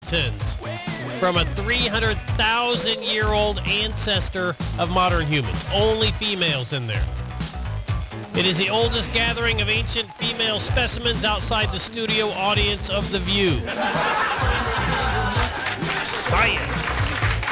skeletons from a 300,000-year-old ancestor of modern humans. Only females in there. It is the oldest gathering of ancient female specimens outside the studio audience of The View. Science.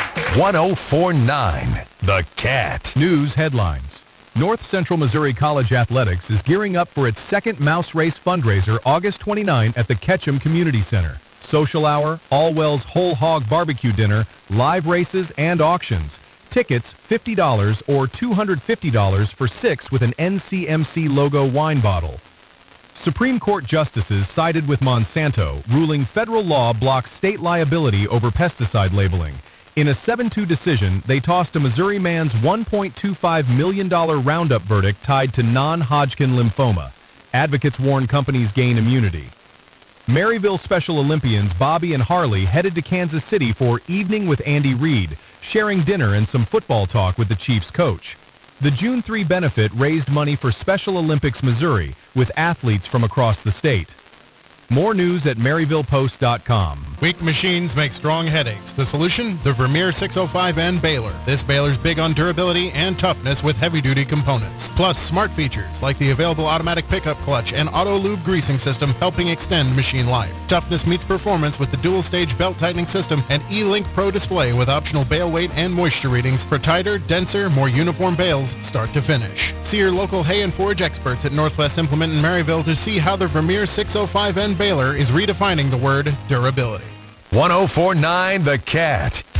104.9 The Cat. News headlines. North Central Missouri College Athletics is gearing up for its second Mouse Race fundraiser August 29 at the Ketchum Community Center. Social hour, Allwell's Whole Hog Barbecue Dinner, live races, and auctions. Tickets $50 or $250 for 6 with an NCMC logo wine bottle. Supreme Court justices sided with Monsanto, ruling federal law blocks state liability over pesticide labeling. In a 7-2 decision, they tossed a Missouri man's $1.25 million Roundup verdict tied to non-Hodgkin lymphoma. Advocates warn companies gain immunity. Maryville Special Olympians Bobby and Harley headed to Kansas City for Evening with Andy Reid, sharing dinner and some football talk with the Chiefs coach. The June 3 benefit raised money for Special Olympics Missouri with athletes from across the state. More news at MaryvillePost.com. Weak machines make strong headaches. The solution? The Vermeer 605N baler. This baler's big on durability and toughness with heavy-duty components. Plus, smart features like the available automatic pickup clutch and auto-lube greasing system helping extend machine life. Toughness meets performance with the dual-stage belt-tightening system and E-Link Pro display with optional bale weight and moisture readings for tighter, denser, more uniform bales start to finish. See your local hay and forage experts at Northwest Implement in Maryville to see how the Vermeer 605N baler is redefining the word durability. 104.9 The Cat.